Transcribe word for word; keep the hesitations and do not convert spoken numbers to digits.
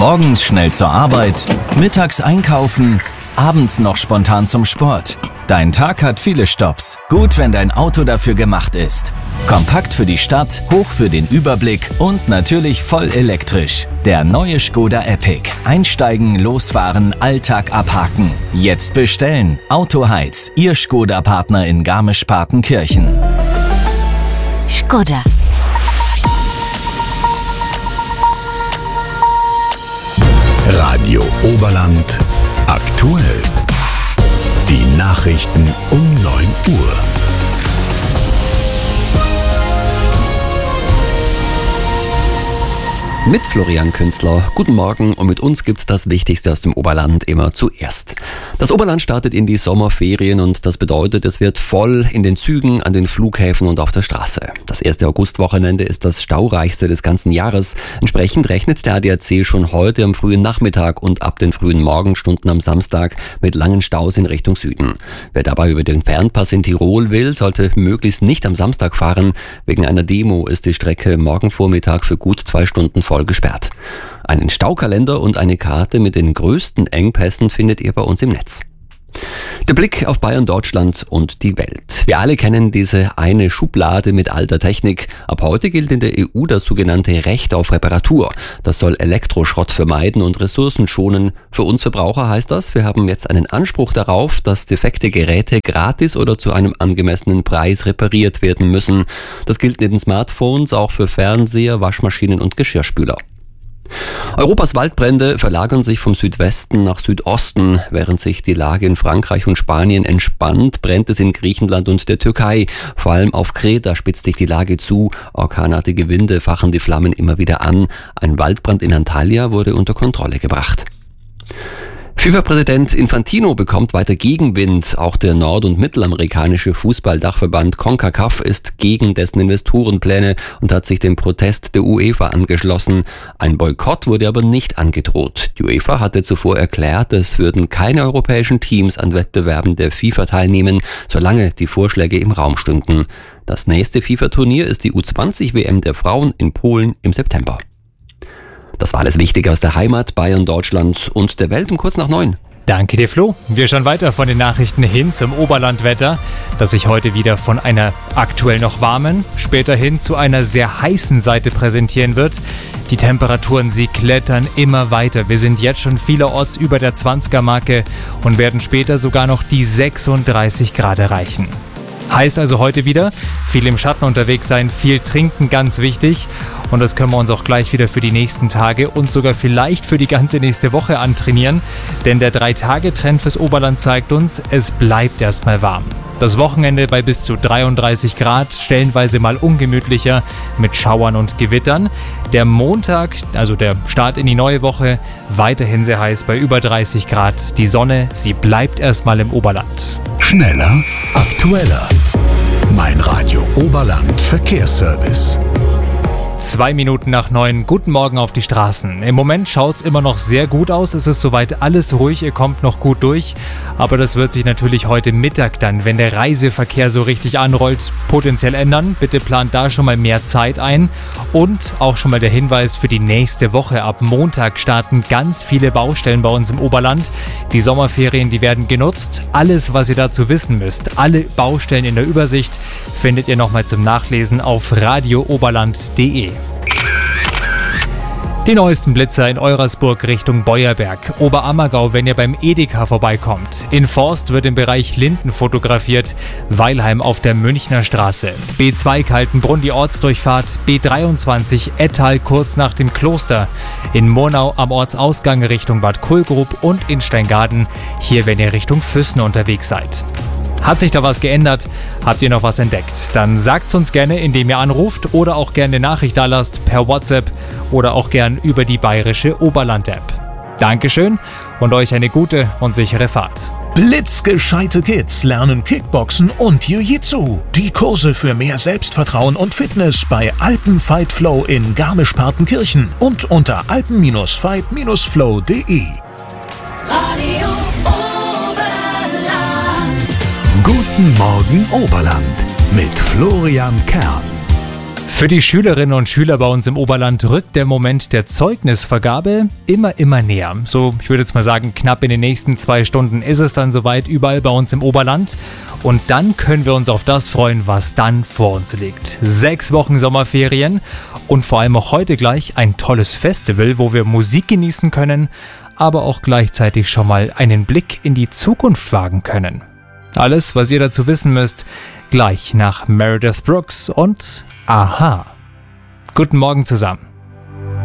Morgens schnell zur Arbeit, mittags einkaufen, abends noch spontan zum Sport. Dein Tag hat viele Stopps. Gut, wenn dein Auto dafür gemacht ist. Kompakt für die Stadt, hoch für den Überblick und natürlich voll elektrisch. Der neue Škoda Epic. Einsteigen, losfahren, Alltag abhaken. Jetzt bestellen. Autoheiz, Ihr Škoda-Partner in Garmisch-Partenkirchen. Škoda. Radio Oberland aktuell. Die Nachrichten um neun Uhr. Mit Florian Künzler. Guten Morgen und mit uns gibt's das Wichtigste aus dem Oberland immer zuerst. Das Oberland startet in die Sommerferien und das bedeutet, es wird voll in den Zügen, an den Flughäfen und auf der Straße. Das erste Augustwochenende ist das staureichste des ganzen Jahres. Entsprechend rechnet der A D A C schon heute am frühen Nachmittag und ab den frühen Morgenstunden am Samstag mit langen Staus in Richtung Süden. Wer dabei über den Fernpass in Tirol will, sollte möglichst nicht am Samstag fahren. Wegen einer Demo ist die Strecke morgen Vormittag für gut zwei Stunden voll gesperrt. Einen Staukalender und eine Karte mit den größten Engpässen findet ihr bei uns im Netz. Der Blick auf Bayern, Deutschland und die Welt. Wir alle kennen diese eine Schublade mit alter Technik. Ab heute gilt in der E U das sogenannte Recht auf Reparatur. Das soll Elektroschrott vermeiden und Ressourcen schonen. Für uns Verbraucher heißt das, wir haben jetzt einen Anspruch darauf, dass defekte Geräte gratis oder zu einem angemessenen Preis repariert werden müssen. Das gilt neben Smartphones auch für Fernseher, Waschmaschinen und Geschirrspüler. Europas Waldbrände verlagern sich vom Südwesten nach Südosten. Während sich die Lage in Frankreich und Spanien entspannt, brennt es in Griechenland und der Türkei. Vor allem auf Kreta spitzt sich die Lage zu. Orkanartige Winde fachen die Flammen immer wieder an. Ein Waldbrand in Antalya wurde unter Kontrolle gebracht. FIFA-Präsident Infantino bekommt weiter Gegenwind. Auch der nord- und mittelamerikanische Fußballdachverband CONCACAF ist gegen dessen Investorenpläne und hat sich dem Protest der UEFA angeschlossen. Ein Boykott wurde aber nicht angedroht. Die UEFA hatte zuvor erklärt, es würden keine europäischen Teams an Wettbewerben der FIFA teilnehmen, solange die Vorschläge im Raum stünden. Das nächste FIFA-Turnier ist die U zwanzig W M der Frauen in Polen im September. Das war alles Wichtige aus der Heimat, Bayern, Deutschland und der Welt um kurz nach neun. Danke dir, Flo. Wir schauen weiter von den Nachrichten hin zum Oberlandwetter, das sich heute wieder von einer aktuell noch warmen, später hin zu einer sehr heißen Seite präsentieren wird. Die Temperaturen, sie klettern immer weiter. Wir sind jetzt schon vielerorts über der zwanziger-Marke und werden später sogar noch die sechsunddreißig Grad erreichen. Heißt also heute wieder, viel im Schatten unterwegs sein, viel trinken, ganz wichtig. Und das können wir uns auch gleich wieder für die nächsten Tage und sogar vielleicht für die ganze nächste Woche antrainieren. Denn der drei Tage Trend fürs Oberland zeigt uns, es bleibt erstmal warm. Das Wochenende bei bis zu dreiunddreißig Grad, stellenweise mal ungemütlicher mit Schauern und Gewittern. Der Montag, also der Start in die neue Woche, weiterhin sehr heiß bei über dreißig Grad. Die Sonne, sie bleibt erstmal im Oberland. Schneller, aktueller. Mein Radio Oberland Verkehrsservice. Zwei Minuten nach neun, guten Morgen auf die Straßen. Im Moment schaut es immer noch sehr gut aus, es ist soweit alles ruhig, ihr kommt noch gut durch. Aber das wird sich natürlich heute Mittag dann, wenn der Reiseverkehr so richtig anrollt, potenziell ändern. Bitte plant da schon mal mehr Zeit ein. Und auch schon mal der Hinweis für die nächste Woche. Ab Montag starten ganz viele Baustellen bei uns im Oberland. Die Sommerferien, die werden genutzt. Alles, was ihr dazu wissen müsst, alle Baustellen in der Übersicht, findet ihr nochmal zum Nachlesen auf radio oberland punkt de. Die neuesten Blitzer in Eurasburg Richtung Beuerberg, Oberammergau, wenn ihr beim Edeka vorbeikommt. In Forst wird im Bereich Linden fotografiert, Weilheim auf der Münchner Straße. B zwei Kaltenbrunn die Ortsdurchfahrt, B dreiundzwanzig Ettal kurz nach dem Kloster. In Murnau am Ortsausgang Richtung Bad Kohlgrub und in Steingaden, hier wenn ihr Richtung Füssen unterwegs seid. Hat sich da was geändert? Habt ihr noch was entdeckt? Dann sagt's uns gerne, indem ihr anruft oder auch gerne eine Nachricht da lasst per WhatsApp oder auch gern über die bayerische Oberland-App. Dankeschön und euch eine gute und sichere Fahrt. Blitzgescheite Kids lernen Kickboxen und Jiu-Jitsu. Die Kurse für mehr Selbstvertrauen und Fitness bei Alpenfight Flow in Garmisch-Partenkirchen und unter alpen fight flow punkt de. Guten Morgen Oberland mit Florian Kern. Für die Schülerinnen und Schüler bei uns im Oberland rückt der Moment der Zeugnisvergabe immer, immer näher. So, ich würde jetzt mal sagen, knapp in den nächsten zwei Stunden ist es dann soweit überall bei uns im Oberland. Und dann können wir uns auf das freuen, was dann vor uns liegt. Sechs Wochen Sommerferien und vor allem auch heute gleich ein tolles Festival, wo wir Musik genießen können, aber auch gleichzeitig schon mal einen Blick in die Zukunft wagen können. Alles, was ihr dazu wissen müsst, gleich nach Meredith Brooks und Aha. Guten Morgen zusammen.